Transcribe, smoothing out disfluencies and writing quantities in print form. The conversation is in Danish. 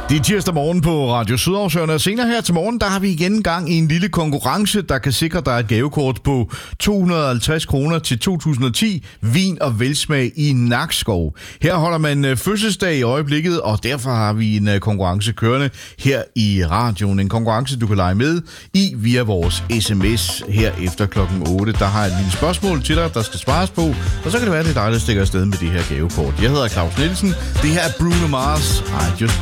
Det er tirsdag morgen på Radio Sydhavsøerne, og senere her til morgen, der har vi igen gang i en lille konkurrence, der kan sikre dig et gavekort på 250 kroner til 2010 vin og velsmag i Nakskov. Her holder man fødselsdag i øjeblikket, og derfor har vi en konkurrence kørende her i radioen. En konkurrence, du kan lege med i via vores sms her efter klokken 8. Der har jeg et lille spørgsmål til dig, der skal svares på, og så kan det være, det er dig, der stikker afsted med det her gavekort. Jeg hedder Claus Nielsen. Det her er Bruno Mars. I Just